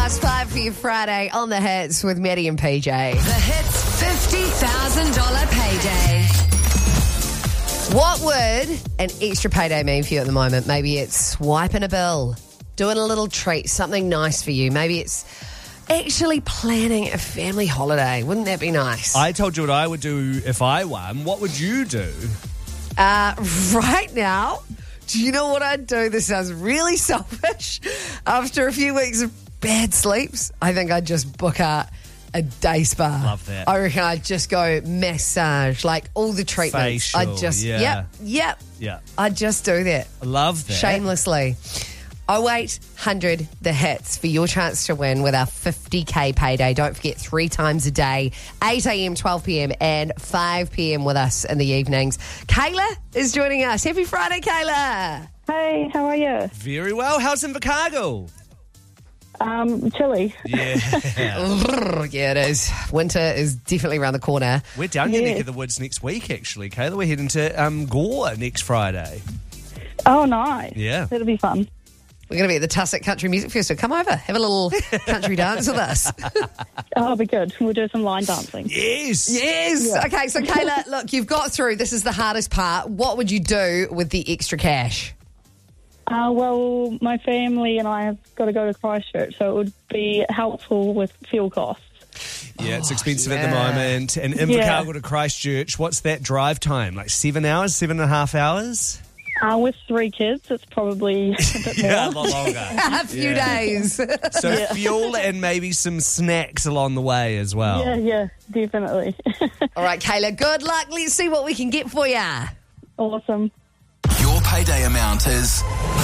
past 5 for your Friday on the Hits with Maddie and PJ. The Hits $50,000 payday. What would an extra payday mean for you at the moment? Maybe it's swiping a bill, doing a little treat, something nice for you. Maybe it's actually planning a family holiday. Wouldn't that be nice? I told you what I would do if I won. What would you do? Right now, do you know what I'd do? This sounds really selfish. After a few weeks of bad sleeps, I think I'd just book a day spa. Love that. I reckon I'd just go massage, like all the treatments. Facial, I'd just, yeah. Yep. Yeah. I'd just do that. I love that. Shamelessly. 0800 The Hits for your chance to win with our 50k payday. Don't forget 3 times a day, 8 a.m, 12 p.m, and 5 p.m. with us in the evenings. Kayla is joining us. Happy Friday, Kayla. Hey, how are you? Very well. How's Invercargill? Chilly. Yeah. Yeah, it is. Winter is definitely around the corner. We're down your Yeah. neck of the woods next week, actually, Kayla. We're heading to Gore next Friday. Oh, nice. Yeah. That'll be fun. We're going to be at the Tussock Country Music Festival. Come over, have a little country dance with us. Oh, it'll be good. We'll do some line dancing. Yes. Yes. Yeah. Okay, so Kayla, look, you've got through. This is the hardest part. What would you do with the extra cash? Well, my family and I have got to go to Christchurch, so it would be helpful with fuel costs. Yeah, it's expensive at yeah. the moment. And Invercargill to Christchurch, what's that drive time? Like 7 hours, 7.5 hours? With 3 kids, it's probably a bit more. Yeah, a lot longer. A few Yeah. days. So fuel and maybe some snacks along the way as well. Yeah, definitely. All right, Kayla, good luck. Let's see what we can get for you. Awesome. Your payday amount is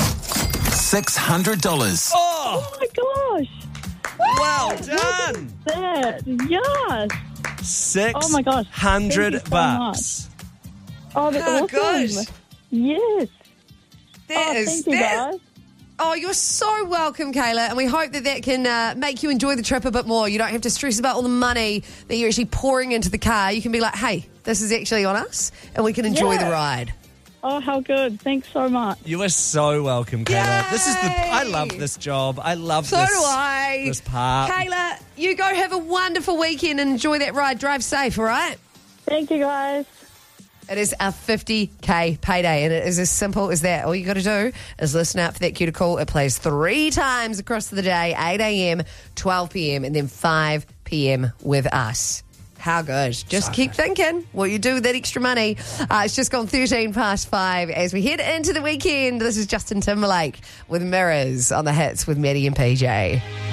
$600. Oh, Oh my gosh. well done. That, yes. Oh my gosh. Thank you so $600. Oh, that's Oh, awesome. gosh. Yes. That Thank you, guys. Oh, you're so welcome, Kayla, and we hope that can make you enjoy the trip a bit more. You don't have to stress about all the money that you're actually pouring into the car. You can be like, hey, this is actually on us, and we can enjoy Yeah. the ride. Oh, how good. Thanks so much. You are so welcome, Kayla. Yay! I love this job. I love So this. do I. This part. Kayla, you go have a wonderful weekend and enjoy that ride. Drive safe, all right? Thank you, guys. It is our 50k payday, and it is as simple as that. All you got to do is listen out for that cue to call. It plays 3 times across the day, 8 a.m, 12 p.m, and then 5 p.m. with us. How good. Just keep thinking what you do with that extra money. It's just gone 13 past 5 as we head into the weekend. This is Justin Timberlake with Mirrors on the Hits with Maddie and PJ.